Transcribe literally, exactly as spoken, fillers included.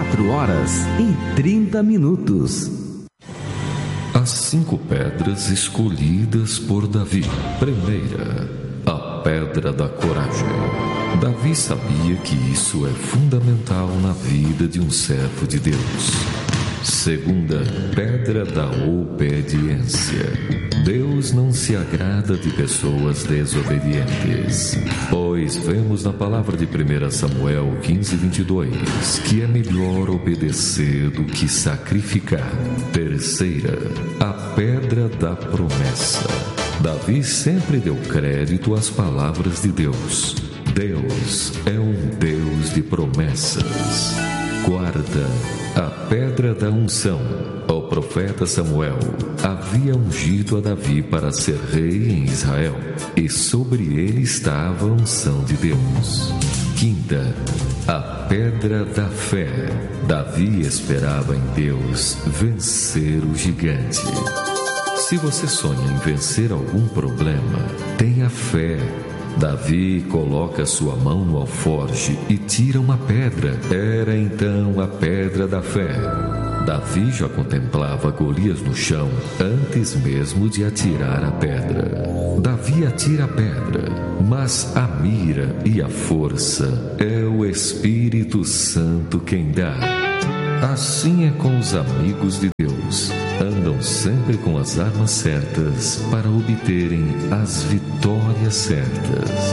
Quatro horas e trinta minutos. As cinco pedras escolhidas por Davi. Primeira, a pedra da coragem. Davi sabia que isso é fundamental na vida de um servo de Deus. Segunda, pedra da obediência. Deus não se agrada de pessoas desobedientes, pois vemos na palavra de primeiro Samuel quinze, vinte e dois, que é melhor obedecer do que sacrificar. Terceira, a pedra da promessa. Davi sempre deu crédito às palavras de Deus. Deus é um Deus de promessas. Quarta, a pedra da unção. O profeta Samuel havia ungido a Davi para ser rei em Israel, e sobre ele estava a unção de Deus. Quinta, a pedra da fé. Davi esperava em Deus vencer o gigante. Se você sonha em vencer algum problema, tenha fé. Davi coloca sua mão no alforje e tira uma pedra. Era então a pedra da fé. Davi já contemplava Golias no chão antes mesmo de atirar a pedra. Davi atira a pedra, mas a mira e a força é o Espírito Santo quem dá. Assim é com os amigos de Deus. Andam sempre com as armas certas para obterem as vitórias certas.